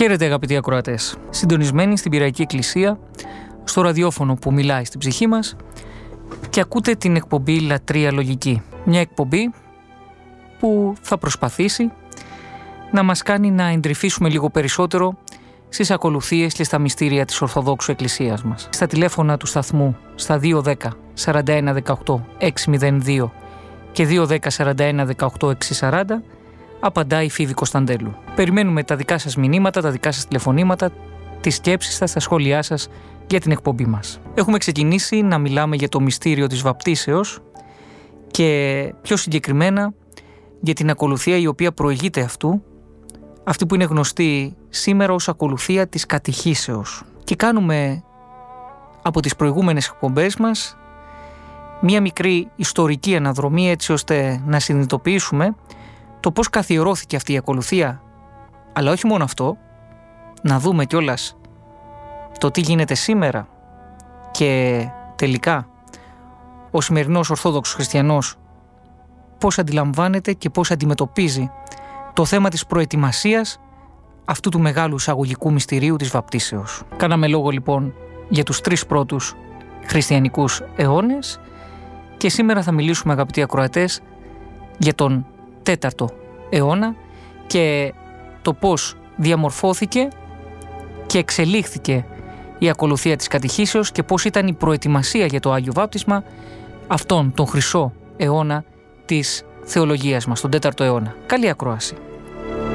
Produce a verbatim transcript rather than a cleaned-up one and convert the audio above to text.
Χαίρετε αγαπητοί ακροατές, συντονισμένοι στην Πειραϊκή Εκκλησία, στο ραδιόφωνο που μιλάει στην ψυχή μας και ακούτε την εκπομπή Λατρεία Λογική. Μια εκπομπή που θα προσπαθήσει να μας κάνει να εντρυφήσουμε λίγο περισσότερο στις ακολουθίες και στα μυστήρια της Ορθοδόξου Εκκλησίας μας. Στα τηλέφωνα του σταθμού στα δύο ένα μηδέν σαράντα ένα δεκαοκτώ εξακόσια δύο και δύο ένα μηδέν σαράντα ένα δεκαοκτώ εξακόσια σαράντα απαντάει η Φίβη Κωνσταντέλου. Περιμένουμε τα δικά σας μηνύματα, τα δικά σας τηλεφωνήματα, τις σκέψεις σας, τα σχόλιά σας για την εκπομπή μας. Έχουμε ξεκινήσει να μιλάμε για το μυστήριο της βαπτίσεως και πιο συγκεκριμένα για την ακολουθία η οποία προηγείται αυτού, αυτή που είναι γνωστή σήμερα ως ακολουθία της κατηχήσεως. Και κάνουμε από τις προηγούμενες εκπομπές μας μία μικρή ιστορική αναδρομή έτσι ώστε να συνειδητοποιήσουμε το πώς καθιερώθηκε αυτή η ακολουθία, αλλά όχι μόνο αυτό, να δούμε κιόλας το τι γίνεται σήμερα και τελικά ο σημερινός Ορθόδοξος Χριστιανός πώς αντιλαμβάνεται και πώς αντιμετωπίζει το θέμα της προετοιμασίας αυτού του μεγάλου εισαγωγικού μυστηρίου της βαπτίσεως. Κάναμε λόγο λοιπόν για τους τρεις πρώτους χριστιανικούς αιώνες και σήμερα θα μιλήσουμε, αγαπητοί ακροατές, για τον τέταρτο αιώνα και το πώς διαμορφώθηκε και εξελίχθηκε η ακολουθία της κατηχήσεως και πώς ήταν η προετοιμασία για το Άγιο Βάπτισμα αυτόν τον χρυσό αιώνα της θεολογίας μας, τον τέταρτο αιώνα. Καλή ακρόαση.